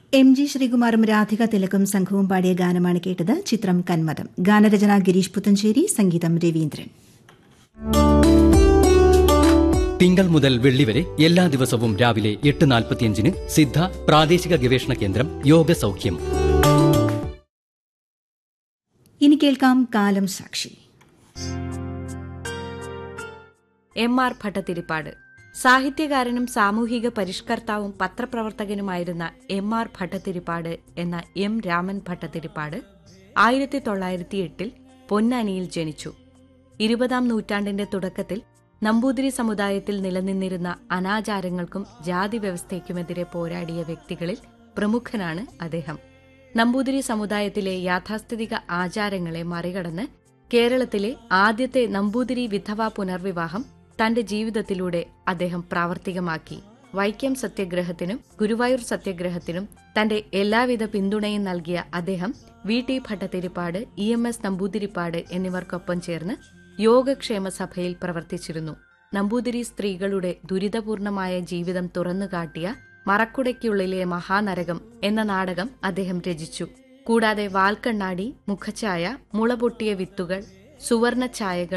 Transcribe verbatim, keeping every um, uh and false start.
M G ശ്രീകുമാറും Radhika തിലകും സംഘവും പാടിയ ഗാനമാണ് കേട്ടത്. ചിത്രം കന്മദം. ഗാനരചന ഗിരീഷ് പുത്തഞ്ചേരി, സംഗീതം രവീന്ദ്രൻ. തിങ്കൾ മുതൽ വെള്ളി വരെ എല്ലാ ദിവസവും രാവിലെ എട്ട് നാൽപ്പത്തിയഞ്ചിന് സിദ്ധ പ്രാദേശിക ഗവേഷണ കേന്ദ്രം യോഗ സൗഖ്യം. ഇനി കേൾക്കാം കാലം സാക്ഷി. M R Bhattathiripad. സാഹിത്യകാരനും സാമൂഹിക പരിഷ്കർത്താവും പത്രപ്രവർത്തകനുമായിരുന്ന എം ആർ ഭട്ടതിരിപ്പാട് എന്ന എം രാമൻ ഭട്ടതിരിപ്പാട് ആയിരത്തി തൊള്ളായിരത്തി എട്ടിൽ പൊന്നാനിയിൽ ജനിച്ചു. ഇരുപതാം നൂറ്റാണ്ടിന്റെ തുടക്കത്തിൽ നമ്പൂതിരി സമുദായത്തിൽ നിലനിന്നിരുന്ന അനാചാരങ്ങൾക്കും ജാതി വ്യവസ്ഥയ്ക്കുമെതിരെ പോരാടിയ വ്യക്തികളിൽ പ്രമുഖനാണ് അദ്ദേഹം. നമ്പൂതിരി സമുദായത്തിലെ യാഥാസ്ഥിതിക ആചാരങ്ങളെ മറികടന്ന് കേരളത്തിലെ ആദ്യത്തെ നമ്പൂതിരി വിധവാ പുനർവിവാഹം തന്റെ ജീവിതത്തിലൂടെ അദ്ദേഹം പ്രാവർത്തികമാക്കി. വൈക്കം സത്യഗ്രഹത്തിനും ഗുരുവായൂർ സത്യഗ്രഹത്തിനും തന്റെ എല്ലാവിധ പിന്തുണയും നൽകിയ അദ്ദേഹം V T Bhattathiripad, E M S Namboodiripad എന്നിവർക്കൊപ്പം ചേർന്ന് യോഗക്ഷേമ സഭയിൽ പ്രവർത്തിച്ചിരുന്നു. നമ്പൂതിരി സ്ത്രീകളുടെ ദുരിതപൂർണമായ ജീവിതം തുറന്നുകാട്ടിയ മറക്കുടയ്ക്കുള്ളിലെ മഹാനരകം എന്ന നാടകം അദ്ദേഹം രചിച്ചു. കൂടാതെ വാൽക്കണ്ണാടി, മുഖഛായ, മുളപൊട്ടിയ വിത്തുകൾ, സുവർണ ഛായകൾ